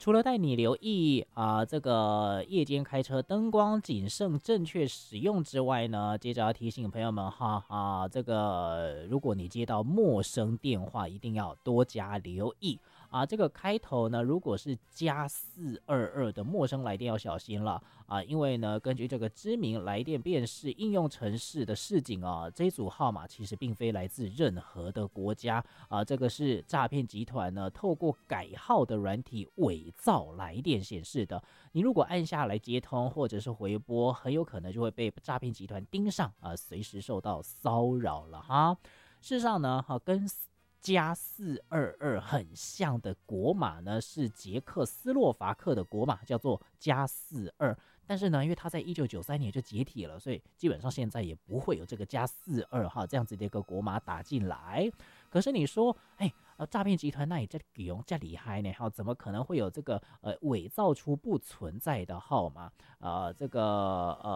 除了带你留意这个夜间开车灯光谨慎正确使用之外呢，接着要提醒朋友们这个如果你接到陌生电话，一定要多加留意这个开头呢，如果是+422的陌生来电要小心了因为呢，根据这个知名来电辨识应用程式的示警这一组号码其实并非来自任何的国家这个是诈骗集团呢透过改号的软体伪造来电显示的。你如果按下来接通或者是回拨，很有可能就会被诈骗集团盯上随时受到骚扰了哈。事实上呢，跟+422很像的国码呢，是捷克斯洛伐克的国码，叫做+42。但是呢，因为它在1993年就解体了，所以基本上现在也不会有这个+42这样子的一个国码打进来。可是你说，诈骗集团那也这用这厉害呢？怎么可能会有这个伪造出不存在的号码？这个